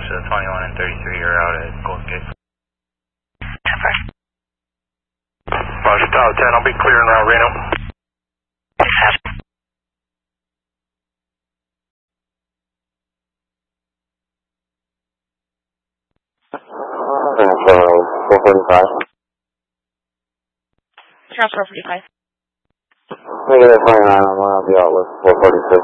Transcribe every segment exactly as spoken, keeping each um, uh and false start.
Washington twenty-one and thirty-three are out at Golden Gate. ten five. Roger, Tower ten, I'll be clearing around Reno. six seven. four forty-five. Transfer four forty-five. Negative twenty-nine, I'm going to be out with four forty-six.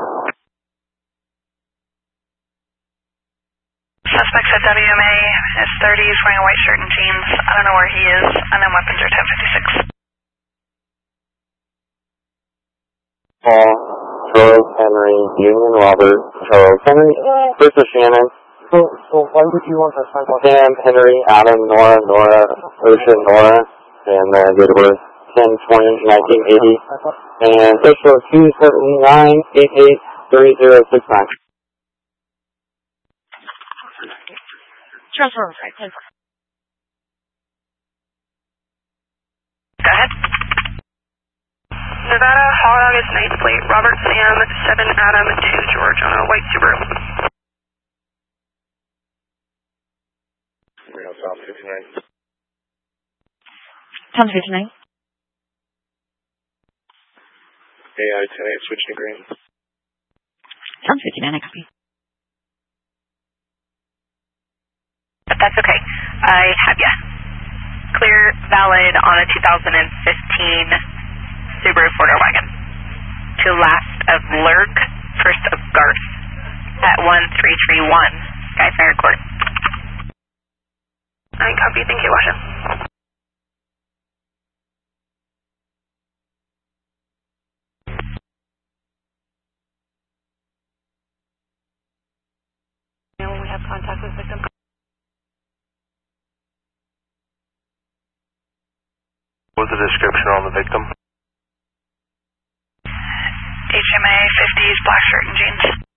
Suspect's at W M A, is thirty, he's wearing a white shirt and jeans. I don't know where he is, and then weapons are ten fifty-six. Paul, Charles Henry, Union Robert, Charles Henry, Christopher Shannon. So, so why would you want to find out? Sam, Henry, Adam, Nora, Nora, Ocean, Nora, and uh, date of birth ten twenty nineteen eighty, and social two seven nine eight eight three zero six nine. Transfer right, ten four. Go ahead. Nevada, Hog August ninth plate, Robert Sam, seven Adam, two George on a white Subaru. Reno South fifty-nine. ten fifty-nine. A I ten eight, switching to green. ten fifty-nine, I copy. But that's okay. I have ya. Clear, valid on a two thousand fifteen Subaru four-door wagon. To last of Lurk, first of Garth, at one three three one, Skyfire Court. I copy, thank you, Washington. When we have contact with victim. What's the description on the victim? H M A, fifties, black shirt and jeans.